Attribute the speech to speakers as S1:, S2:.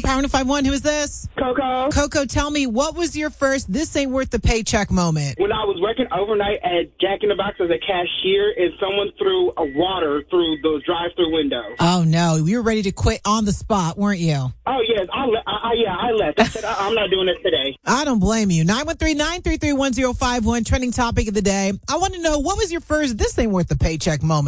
S1: Power 951, who is this?
S2: Coco.
S1: Coco, tell me, what was your first this ain't worth the paycheck moment?
S2: When I was working overnight at Jack in the Box as a cashier, and someone threw a water through the drive-through window.
S1: Oh, no. You were ready to quit on the spot, weren't you?
S2: Oh, yes. I left. I said, I'm not doing it today.
S1: I don't blame you. 913-933-1051, trending topic of the day. I want to know, what was your first this ain't worth the paycheck moment?